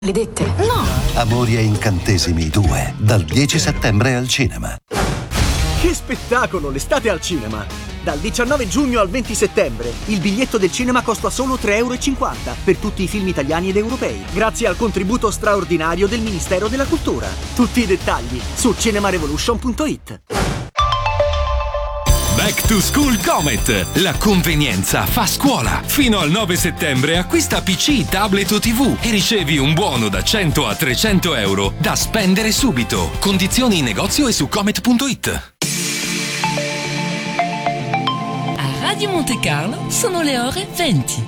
Le dette? No! Amori e incantesimi 2, dal 10 settembre al cinema. Che spettacolo, l'estate al cinema! Dal 19 giugno al 20 settembre il biglietto del cinema costa solo 3,50 € per tutti i film italiani ed europei, grazie al contributo straordinario del Ministero della Cultura. Tutti i dettagli su cinemarevolution.it. Back to School Comet! La convenienza fa scuola! Fino al 9 settembre acquista PC, tablet o TV e ricevi un buono da 100 a 300 € da spendere subito. Condizioni in negozio e su comet.it. A Radio Monte Carlo sono le ore 20.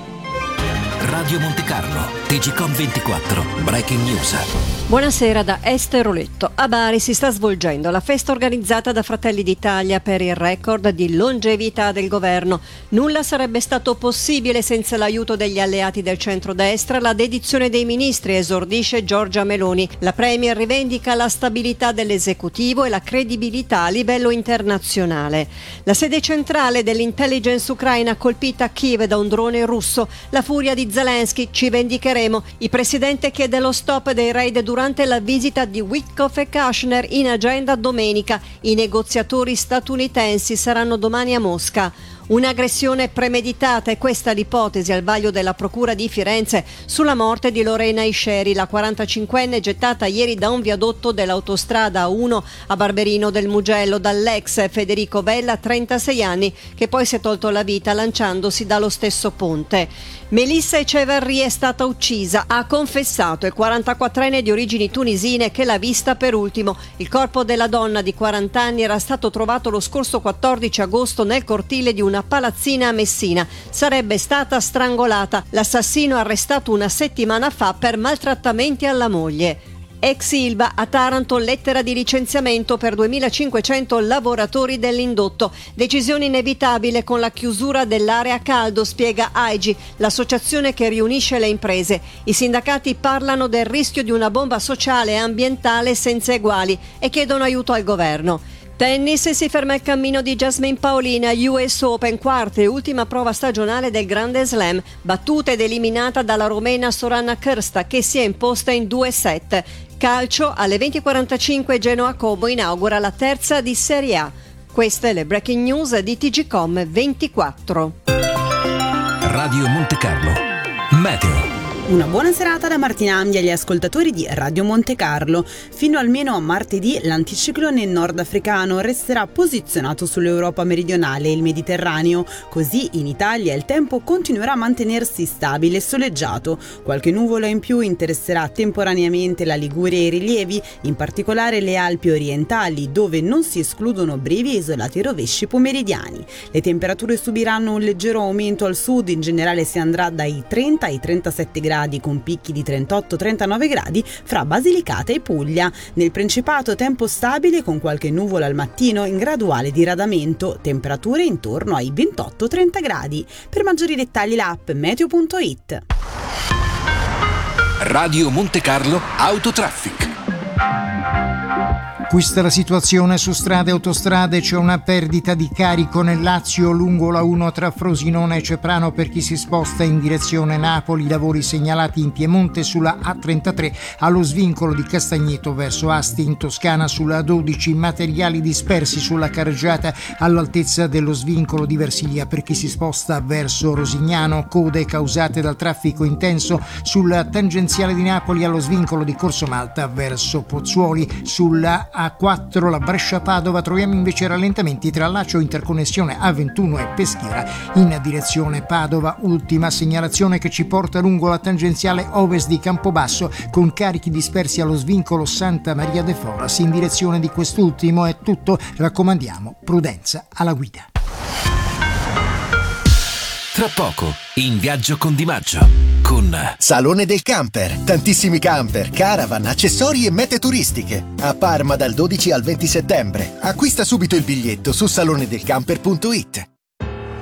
Radio Monte Carlo, TGCOM 24, Breaking News. Buonasera da Esther Oletto. A Bari si sta svolgendo la festa organizzata da Fratelli d'Italia per il record di longevità del governo. Nulla sarebbe stato possibile senza l'aiuto degli alleati del centrodestra. La dedizione dei ministri, esordisce Giorgia Meloni. La Premier rivendica la stabilità dell'esecutivo e la credibilità a livello internazionale. La sede centrale dell'intelligence ucraina colpita a Kiev da un drone russo. La furia di Zelensky, ci vendicheremo. Il presidente chiede lo stop dei raid durante la visita di Witkoff e Kushner in agenda domenica. I negoziatori statunitensi saranno domani a Mosca. Un'aggressione premeditata è questa l'ipotesi al vaglio della Procura di Firenze sulla morte di Lorena Isceri, la 45enne gettata ieri da un viadotto dell'autostrada A1 a Barberino del Mugello dall'ex Federico Vella, 36 anni, che poi si è tolto la vita lanciandosi dallo stesso ponte. Melissa Echeverri è stata uccisa. Ha confessato il 44enne di origini tunisine che l'ha vista per ultimo. Il corpo della donna di 40 anni era stato trovato lo scorso 14 agosto nel cortile di una palazzina a Messina. Sarebbe stata strangolata. L'assassino arrestato una settimana fa per maltrattamenti alla moglie. Ex Ilva, a Taranto lettera di licenziamento per 2500 lavoratori dell'indotto. Decisione inevitabile con la chiusura dell'area caldo, spiega AIGI, l'associazione che riunisce le imprese. I sindacati parlano del rischio di una bomba sociale e ambientale senza eguali e chiedono aiuto al governo. Tennis, si ferma il cammino di Jasmine Paolina, US Open, quarta e ultima prova stagionale del Grande Slam, battuta ed eliminata dalla romena Sorana Cîrstea che si è imposta in 2 set. Calcio, alle 20:45 Genoa Como inaugura la terza di Serie A. Queste le breaking news di TGCOM 24. Radio Monte Carlo, Meteo. Una buona serata da Martina Ambi agli ascoltatori di Radio Monte Carlo. Fino almeno a martedì l'anticiclone nordafricano resterà posizionato sull'Europa meridionale e il Mediterraneo. Così in Italia il tempo continuerà a mantenersi stabile e soleggiato. Qualche nuvola in più interesserà temporaneamente la Liguria e i rilievi, in particolare le Alpi orientali, dove non si escludono brevi e isolati rovesci pomeridiani. Le temperature subiranno un leggero aumento al sud, in generale si andrà dai 30 ai 37 gradi con picchi di 38-39 gradi fra Basilicata e Puglia. Nel Principato tempo stabile con qualche nuvola al mattino in graduale diradamento, temperature intorno ai 28-30 gradi. Per maggiori dettagli l'app meteo.it. Radio Monte Carlo Autotraffic. Questa è la situazione su strade e autostrade. C'è una perdita di carico nel Lazio lungo la 1 tra Frosinone e Ceprano per chi si sposta in direzione Napoli. Lavori segnalati in Piemonte sulla A33 allo svincolo di Castagneto verso Asti, in Toscana sulla A12 materiali dispersi sulla carreggiata all'altezza dello svincolo di Versilia per chi si sposta verso Rosignano. Code causate dal traffico intenso sulla tangenziale di Napoli allo svincolo di Corso Malta verso Pozzuoli. Sulla A4 la Brescia-Padova troviamo invece rallentamenti tra Lacio interconnessione A21 e Peschiera in direzione Padova. Ultima segnalazione che ci porta lungo la tangenziale ovest di Campobasso con carichi dispersi allo svincolo Santa Maria de Foras. In direzione di quest'ultimo è tutto, raccomandiamo prudenza alla guida. Tra poco, in viaggio con Di Maggio. Con Salone del Camper. Tantissimi camper, caravan, accessori e mete turistiche. A Parma dal 12 al 20 settembre. Acquista subito il biglietto su salonedelcamper.it.